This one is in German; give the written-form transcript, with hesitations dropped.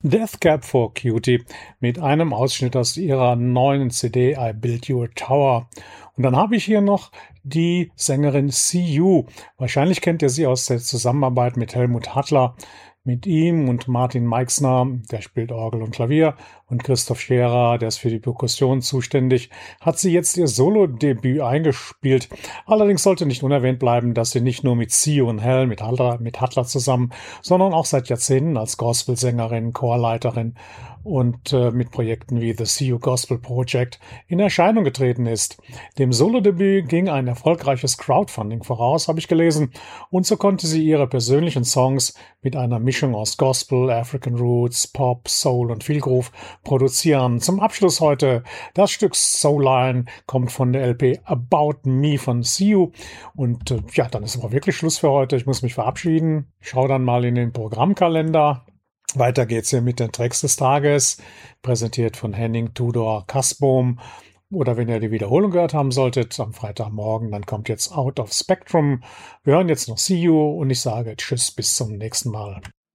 Death Cab for Cutie mit einem Ausschnitt aus ihrer neuen CD I Built You a Tower. Und dann habe ich hier noch die Sängerin CU. Wahrscheinlich kennt ihr sie aus der Zusammenarbeit mit Helmut Hattler. Mit ihm und Martin Meixner, der spielt Orgel und Klavier, und Christoph Scherer, der ist für die Perkussion zuständig, hat sie jetzt ihr Solo-Debüt eingespielt. Allerdings sollte nicht unerwähnt bleiben, dass sie nicht nur mit CU und Hell, mit Hattler zusammen, sondern auch seit Jahrzehnten als Gospelsängerin, Chorleiterin und mit Projekten wie The CU Gospel Project in Erscheinung getreten ist. Dem Solo-Debüt ging ein erfolgreiches Crowdfunding voraus, habe ich gelesen, und so konnte sie ihre persönlichen Songs mit einer Mischung aus Gospel, African Roots, Pop, Soul und viel Groove produzieren. Zum Abschluss heute das Stück Soulline kommt von der LP About Me von CU. Und ja, dann ist aber wirklich Schluss für heute. Ich muss mich verabschieden. Schau dann mal in den Programmkalender. Weiter geht's hier mit den Tracks des Tages, präsentiert von Henning Tudor Kasbohm. Oder wenn ihr die Wiederholung gehört haben solltet, am Freitagmorgen, dann kommt jetzt Out of Spectrum. Wir hören jetzt noch See You und ich sage Tschüss, bis zum nächsten Mal.